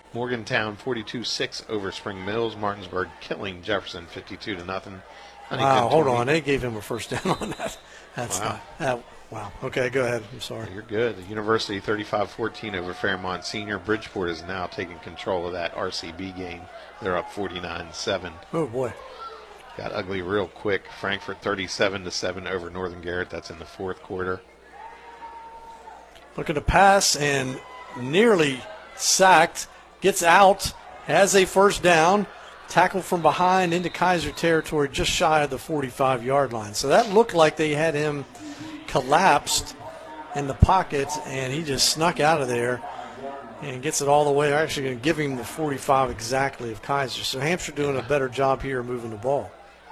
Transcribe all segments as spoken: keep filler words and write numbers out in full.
Morgantown forty-two six over Spring Mills. Martinsburg killing Jefferson fifty-two to nothing. Wow, hold on. They gave him a first down on that. That's wow. not that, wow. Okay, go ahead. I'm sorry. You're good. The University thirty-five fourteen over Fairmont Senior. Bridgeport is now taking control of that R C B game. They're up forty-nine seven. Oh, boy. Got ugly real quick. Frankfort thirty-seven to seven over Northern Garrett. That's in the fourth quarter. Looking to pass and nearly sacked. Gets out. Has a first down. Tackle from behind into Kaiser territory just shy of the forty-five-yard line. So that looked like they had him collapsed in the pocket, and he just snuck out of there and gets it all the way. They're actually going to give him the forty-five exactly of Kaiser. So Hampshire doing a better job here moving the ball.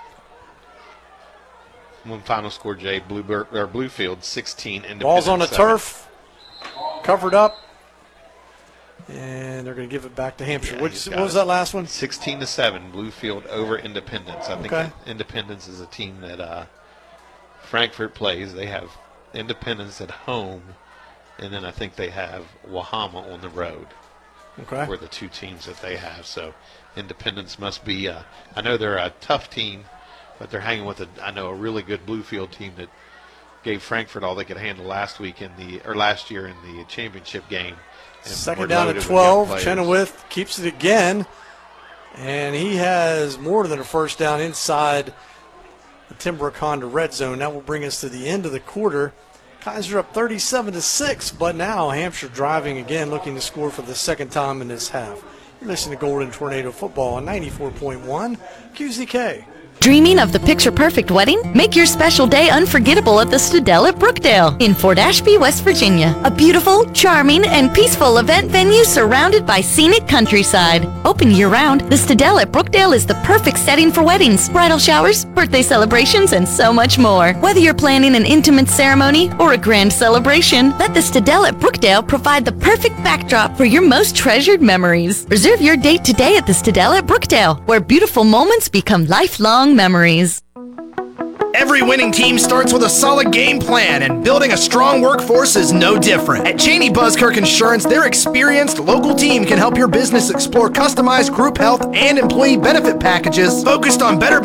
One final score, Jay. Bluebird, or Bluefield sixteen. Independence Ball's on the seven. turf, covered up. And they're going to give it back to Hampshire. Yeah, what, he's what got was it. that last one? sixteen to seven, Bluefield over Independence. I think Okay. Independence is a team that uh, Frankfort plays. They have Independence at home, and then I think they have Wahama on the road. Okay. Were the two teams that they have. So Independence must be, uh, I know they're a tough team, but they're hanging with, a, I know, a really good Bluefield team that gave Frankfort all they could handle last week in the, or last year in the championship game. Second down at twelve. Chenoweth keeps it again. And he has more than a first down inside the Timbrook Honda red zone. That will bring us to the end of the quarter. Kaiser up thirty-seven to six, but now Hampshire driving again, looking to score for the second time in this half. You're listening to Golden Tornado Football on ninety-four point one Q Z K. Dreaming of the picture-perfect wedding? Make your special day unforgettable at the Stadell at Brookdale in Fort Ashby, West Virginia. A beautiful, charming, and peaceful event venue surrounded by scenic countryside. Open year-round, the Stadell at Brookdale is the perfect setting for weddings, bridal showers, birthday celebrations, and so much more. Whether you're planning an intimate ceremony or a grand celebration, let the Stadell at Brookdale provide the perfect backdrop for your most treasured memories. Reserve your date today at the Stadell at Brookdale, where beautiful moments become lifelong memories. Every winning team starts with a solid game plan, and building a strong workforce is no different. At Cheney Buskirk Insurance, their experienced local team can help your business explore customized group health and employee benefit packages focused on better